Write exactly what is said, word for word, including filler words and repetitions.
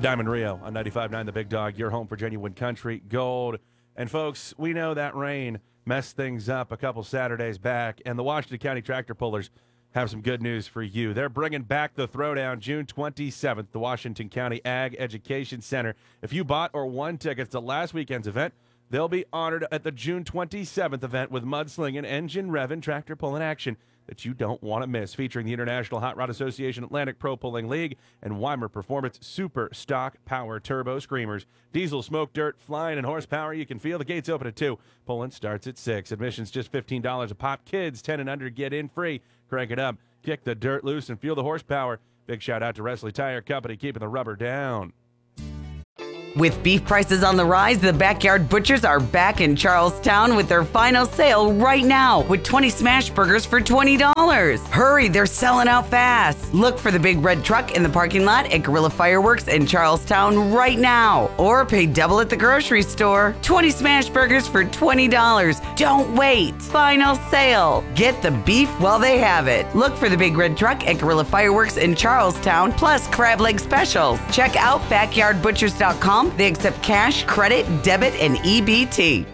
Diamond Rio on ninety-five point nine The Big Dog, your home for genuine country gold. And folks, we know that rain messed things up a couple Saturdays back, and the Washington County Tractor Pullers have some good news for you. They're bringing back the Throwdown June twenty-seventh, the Washington County Ag Education Center. If you bought or won tickets to last weekend's event, they'll be honored at the June twenty-seventh event with mudslinging, engine revving, tractor pulling action that you don't want to miss, featuring the International Hot Rod Association Atlantic Pro Pulling League and Weimer Performance Super Stock Power Turbo Screamers. Diesel, smoke, dirt, flying, and horsepower. You can feel the gates open at two. Pulling starts at six. Admission's just fifteen dollars a pop. Kids ten and under get in free. Crank it up, kick the dirt loose, and feel the horsepower. Big shout out to Wesley Tire Company, keeping the rubber down. With beef prices on the rise, the Backyard Butchers are back in Charlestown with their final sale right now with twenty smash burgers for twenty dollars. Hurry, they're selling out fast. Look for the big red truck in the parking lot at Guerrilla Fireworks in Charlestown right now. Or pay double at the grocery store. twenty smash burgers for twenty dollars. Don't wait. Final sale. Get the beef while they have it. Look for the big red truck at Guerrilla Fireworks in Charlestown, plus crab leg specials. Check out backyard butchers dot com. They accept cash, credit, debit, and E B T.